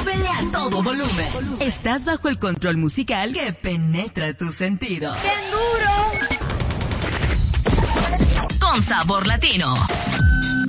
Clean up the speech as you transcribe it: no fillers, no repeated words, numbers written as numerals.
Súbele a todo volumen. Estás bajo el control musical que penetra tu sentido. ¡Bien duro! Con sabor latino.